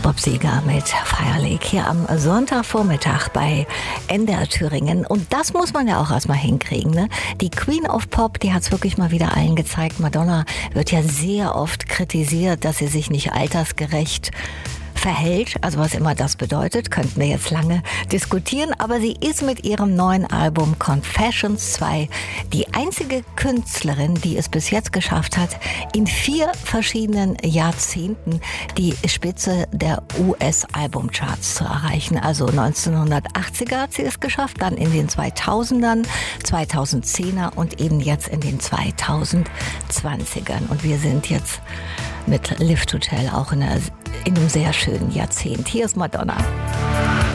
Bob Seger mit Fire Lake hier am Sonntagvormittag bei NDR Thüringen. Und das muss man ja auch erstmal hinkriegen, ne? Die Queen of Pop, die hat es wirklich mal wieder allen gezeigt. Madonna wird ja sehr oft kritisiert, dass sie sich nicht altersgerecht verhält, also was immer das bedeutet, könnten wir jetzt lange diskutieren, aber sie ist mit ihrem neuen Album Confessions 2 die einzige Künstlerin, die es bis jetzt geschafft hat, in 4 verschiedenen Jahrzehnten die Spitze der US-Albumcharts zu erreichen. Also 1980er hat sie es geschafft, dann in den 2000ern, 2010er und eben jetzt in den 2020ern. Und wir sind jetzt mit Live to Tell auch in einem sehr schönen Jahrzehnt. Hier ist Madonna.